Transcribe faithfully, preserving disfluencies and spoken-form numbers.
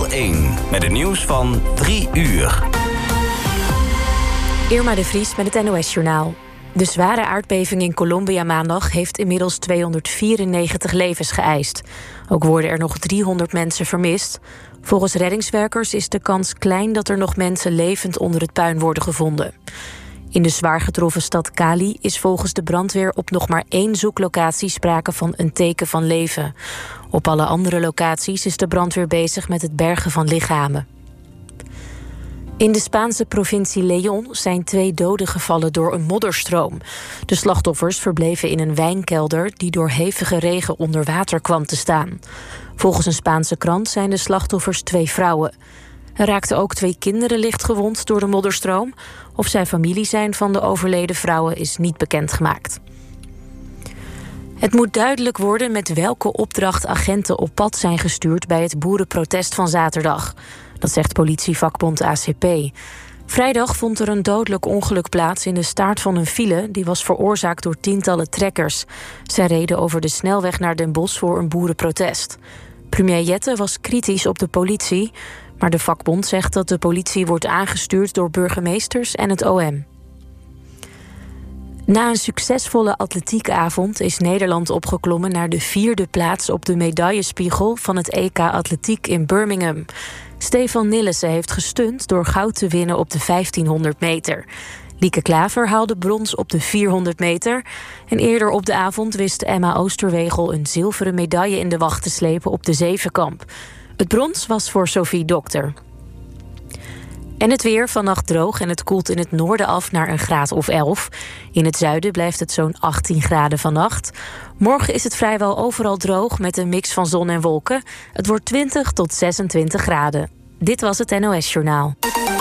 één met het nieuws van drie uur. Irma de Vries met het N O S-journaal. De zware aardbeving in Colombia maandag heeft inmiddels tweehonderdvierennegentig levens geëist. Ook worden er nog driehonderd mensen vermist. Volgens reddingswerkers is de kans klein dat er nog mensen levend onder het puin worden gevonden. In de zwaar getroffen stad Cali is volgens de brandweer op nog maar één zoeklocatie sprake van een teken van leven. Op alle andere locaties is de brandweer bezig met het bergen van lichamen. In de Spaanse provincie León zijn twee doden gevallen door een modderstroom. De slachtoffers verbleven in een wijnkelder die door hevige regen onder water kwam te staan. Volgens een Spaanse krant zijn de slachtoffers twee vrouwen. Er raakten ook twee kinderen licht gewond door de modderstroom. Of zij familie zijn van de overleden vrouwen is niet bekendgemaakt. Het moet duidelijk worden met welke opdracht agenten op pad zijn gestuurd bij het boerenprotest van zaterdag. Dat zegt politievakbond A C P. Vrijdag vond er een dodelijk ongeluk plaats in de staart van een file. Die was veroorzaakt door tientallen trekkers. Zij reden over de snelweg naar Den Bosch voor een boerenprotest. Premier Jette was kritisch op de politie. Maar de vakbond zegt dat de politie wordt aangestuurd door burgemeesters en het O M. Na een succesvolle atletiekavond is Nederland opgeklommen naar de vierde plaats op de medaillespiegel van het E K Atletiek in Birmingham. Stefan Nillissen heeft gestunt door goud te winnen op de vijftienhonderd meter. Lieke Klaver haalde brons op de vierhonderd meter. En eerder op de avond wist Emma Oosterwegel een zilveren medaille in de wacht te slepen op de zevenkamp. Het brons was voor Sophie Dokter. En het weer, vannacht droog en het koelt in het noorden af naar een graad of elf. In het zuiden blijft het zo'n achttien graden vannacht. Morgen is het vrijwel overal droog met een mix van zon en wolken. Het wordt twintig tot zesentwintig graden. Dit was het N O S-journaal.